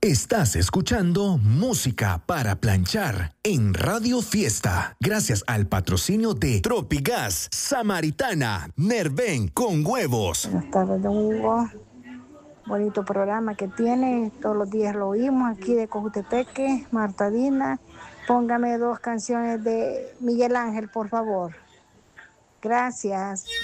Estás escuchando Música para Planchar en Radio Fiesta, gracias al patrocinio de Tropigas, Samaritana, Nerven con huevos. Buenas tardes, don Hugo. Bonito programa que tiene, todos los días lo oímos aquí de Cojutepeque, Martadina. Póngame 2 canciones de Miguel Ángel, por favor. Gracias.